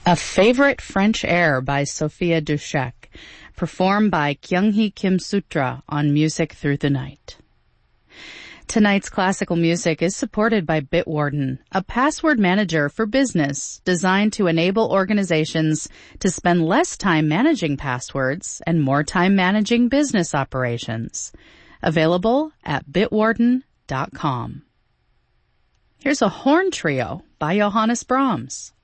A Favorite French Air by Sophia Dushek, performed by Kyunghee Kim Sutra on Music Through the Night. Tonight's classical music is supported by Bitwarden, a password manager for business designed to enable organizations to spend less time managing passwords and more time managing business operations. Available at bitwarden.com. Here's a horn trio by Johannes Brahms.